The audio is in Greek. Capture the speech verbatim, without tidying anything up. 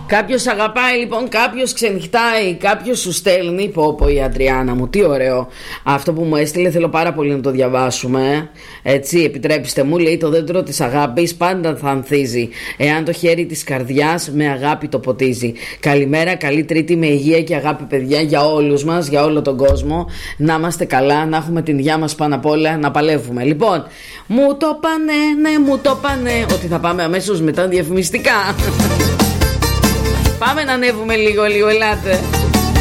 Κάποιος αγαπάει λοιπόν, κάποιος ξενυχτάει, κάποιος σου στέλνει. Πω πω η Αντριάννα μου, τι ωραίο. Αυτό που μου έστειλε θέλω πάρα πολύ να το διαβάσουμε. Έτσι, επιτρέψτε μου, λέει: το δέντρο της αγάπης πάντα θα ανθίζει, εάν το χέρι της καρδιάς με αγάπη το ποτίζει. Καλημέρα, καλή Τρίτη με υγεία και αγάπη, παιδιά, για όλους μας, για όλο τον κόσμο. Να είμαστε καλά, να έχουμε την υγειά μας πάνω απ' όλα, να παλεύουμε. Λοιπόν, μου το πάνε, ναι, μου το πάνε ότι θα πάμε αμέσως μετά διαφημιστικά. Πάμε να ανέβουμε λίγο, λίγο, ελάτε.